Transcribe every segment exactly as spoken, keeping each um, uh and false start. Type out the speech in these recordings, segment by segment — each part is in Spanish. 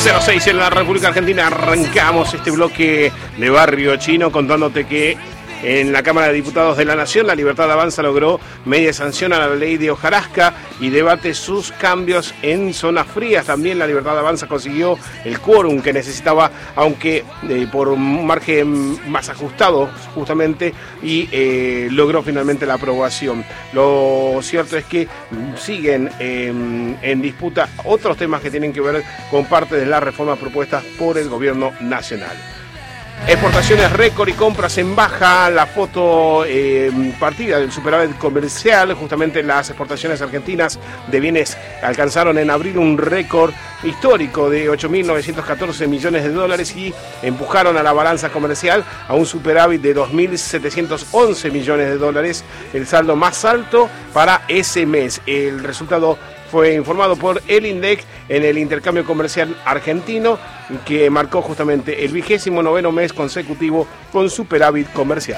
cero seis en la República Argentina. Arrancamos este bloque de Barrio Chino contándote que en la Cámara de Diputados de la Nación, La Libertad Avanza logró media sanción a la ley de hojarasca y debate sus cambios en zonas frías. También La Libertad Avanza consiguió el quórum que necesitaba, aunque eh, por un margen más ajustado justamente, y eh, logró finalmente la aprobación. Lo cierto es que siguen eh, en disputa otros temas que tienen que ver con parte de las reformas propuestas por el gobierno nacional. Exportaciones récord y compras en baja, la foto eh, partida del superávit comercial. Justamente las exportaciones argentinas de bienes alcanzaron en abril un récord histórico de ocho mil novecientos catorce millones de dólares y empujaron a la balanza comercial a un superávit de dos mil setecientos once millones de dólares, el saldo más alto para ese mes. El resultado fue informado por el INDEC en el intercambio comercial argentino, que marcó justamente el vigésimo noveno mes consecutivo con superávit comercial.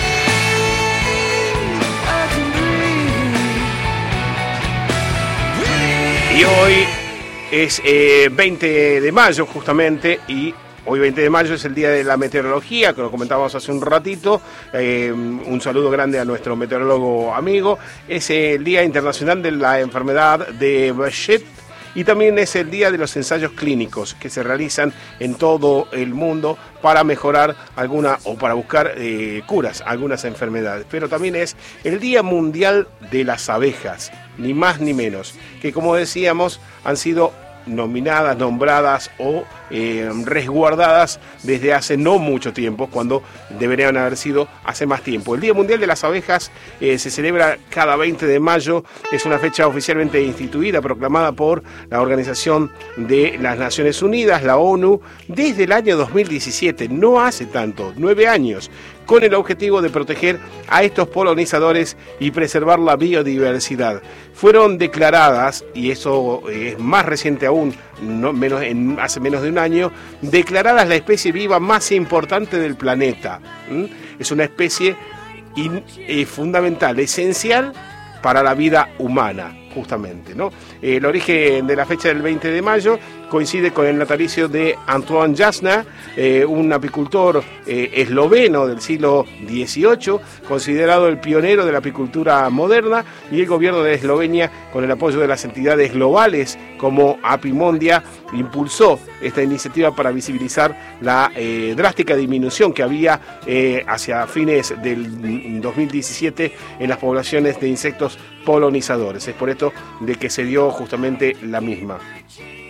Y hoy es eh, veinte de mayo justamente, y hoy veinte de mayo es el día de la meteorología, que lo comentábamos hace un ratito. Eh, un saludo grande a nuestro meteorólogo amigo. Es el Día Internacional de la Enfermedad de Behçet y también es el Día de los Ensayos Clínicos que se realizan en todo el mundo para mejorar alguna o para buscar eh, curas a algunas enfermedades. Pero también es el Día Mundial de las Abejas, ni más ni menos, que como decíamos han sido nominadas, nombradas o eh, resguardadas desde hace no mucho tiempo, cuando deberían haber sido hace más tiempo. El Día Mundial de las Abejas eh, se celebra cada veinte de mayo, es una fecha oficialmente instituida, proclamada por la Organización de las Naciones Unidas, la ONU, desde el año dos mil diecisiete, no hace tanto, nueve años, con el objetivo de proteger a estos polinizadores y preservar la biodiversidad. Fueron declaradas, y eso es más reciente aún, no, menos, en, hace menos de un año, declaradas la especie viva más importante del planeta. ¿Mm? Es una especie in, eh, fundamental, esencial para la vida humana, justamente, ¿no? Eh, el origen de la fecha del veinte de mayo coincide con el natalicio de Antoine Jasna, eh, un apicultor eh, esloveno del siglo dieciocho, considerado el pionero de la apicultura moderna, y el gobierno de Eslovenia, con el apoyo de las entidades globales como Apimondia, impulsó esta iniciativa para visibilizar la eh, drástica disminución que había eh, hacia fines del dos mil diecisiete en las poblaciones de insectos polinizadores. Es por esto de que se dio justamente la misma.